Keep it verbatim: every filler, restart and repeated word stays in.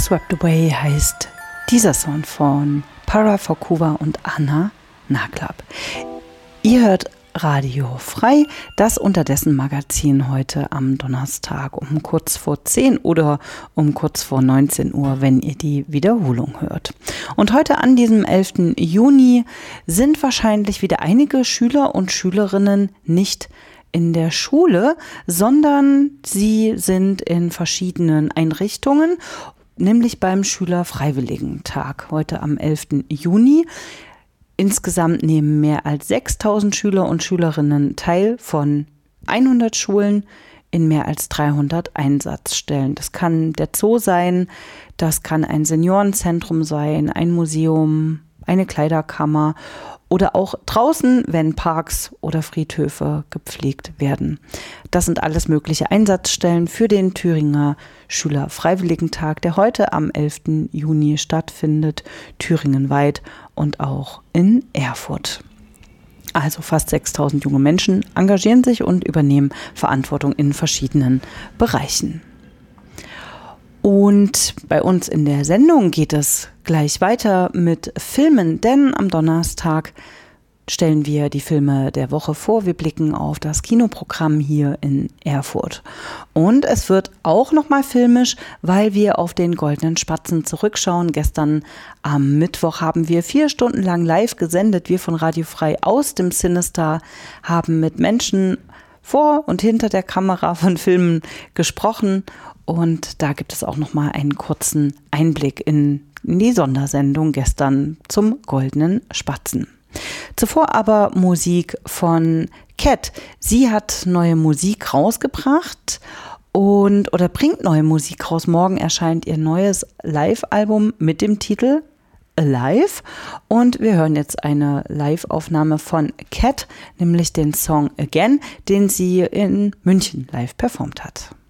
Swept Away heißt dieser Song von Para Forkuva und Anna Naglab. Ihr hört Radio Frei, das Unterdessen Magazin heute am Donnerstag um kurz vor zehn oder um kurz vor neunzehn Uhr, wenn ihr die Wiederholung hört. Und heute an diesem elften Juni sind wahrscheinlich wieder einige Schüler und Schülerinnen nicht in der Schule, sondern sie sind in verschiedenen Einrichtungen, nämlich beim Schülerfreiwilligentag heute am elften Juni. Insgesamt nehmen mehr als sechstausend Schüler und Schülerinnen teil von hundert Schulen in mehr als dreihundert Einsatzstellen. Das kann der Zoo sein, das kann ein Seniorenzentrum sein, ein Museum, eine Kleiderkammer oder auch draußen, wenn Parks oder Friedhöfe gepflegt werden. Das sind alles mögliche Einsatzstellen für den Thüringer Schülerfreiwilligentag, der heute am elften Juni stattfindet, thüringenweit und auch in Erfurt. Also fast sechstausend junge Menschen engagieren sich und übernehmen Verantwortung in verschiedenen Bereichen. Und bei uns in der Sendung geht es gleich weiter mit Filmen, denn am Donnerstag stellen wir die Filme der Woche vor. Wir blicken auf das Kinoprogramm hier in Erfurt. Und es wird auch nochmal filmisch, weil wir auf den Goldenen Spatzen zurückschauen. Gestern am Mittwoch haben wir vier Stunden lang live gesendet. Wir von Radio Frei aus dem Cinestar haben mit Menschen vor und hinter der Kamera von Filmen gesprochen. Und da gibt es auch nochmal einen kurzen Einblick in die Sondersendung gestern zum Goldenen Spatzen. Zuvor aber Musik von Cat. Sie hat neue Musik rausgebracht und oder bringt neue Musik raus. Morgen erscheint ihr neues Live-Album mit dem Titel Alive. Und wir hören jetzt eine Live-Aufnahme von Cat, nämlich den Song Again, den sie in München live performt hat.